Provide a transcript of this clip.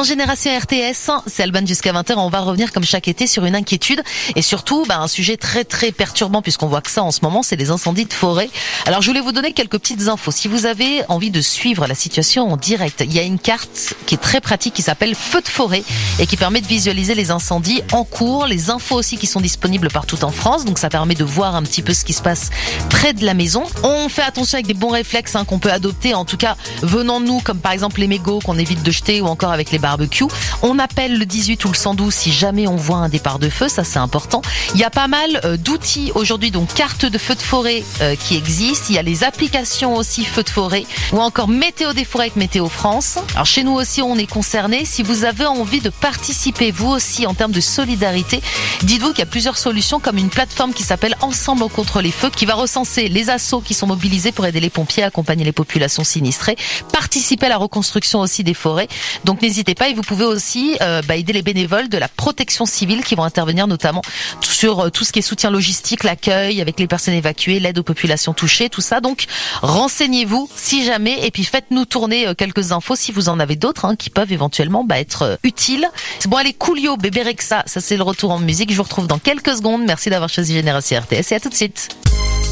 Dans Génération RTS, c'est Alban jusqu'à 20h. On va revenir comme chaque été sur une inquiétude et surtout un sujet très très perturbant puisqu'on voit que ça en ce moment, c'est les incendies de forêt. Alors je voulais vous donner quelques petites infos. Si vous avez envie de suivre la situation en direct, il y a une carte qui est très pratique qui s'appelle Feu de forêt et qui permet de visualiser les incendies en cours, les infos aussi qui sont disponibles partout en France. Donc ça permet de voir un petit peu ce qui se passe près de la maison. On fait attention avec des bons réflexes qu'on peut adopter, en tout cas venant de nous, comme par exemple les mégots qu'on évite de jeter ou encore avec les barbecues. On appelle le 18 ou le 112 si jamais on voit un départ de feu, ça c'est important. Il y a pas mal d'outils aujourd'hui, donc carte de feu de forêt qui existe. Il y a les applications aussi feu de forêt ou encore météo des forêts avec Météo France. Alors chez nous aussi on est concernés. Si vous avez envie de participer vous aussi en termes de solidarité, dites-vous qu'il y a plusieurs solutions comme une plateforme qui s'appelle Ensemble contre les feux qui va recenser les assos qui sont mobilisés pour aider les pompiers à accompagner les populations sinistrées, participer à la reconstruction aussi des forêts. Donc n'hésitez pas et vous pouvez aussi aider les bénévoles de la protection civile qui vont intervenir notamment sur tout ce qui est soutien logistique, l'accueil avec les personnes évacuées, l'aide aux populations touchées, tout ça. Donc renseignez-vous si jamais et puis faites-nous tourner quelques infos si vous en avez d'autres qui peuvent éventuellement être utiles. Bon allez, Coolio, Bébé Rexha, ça c'est le retour en musique. Je vous retrouve dans quelques secondes. Merci d'avoir choisi Génération RTS et à tout de suite.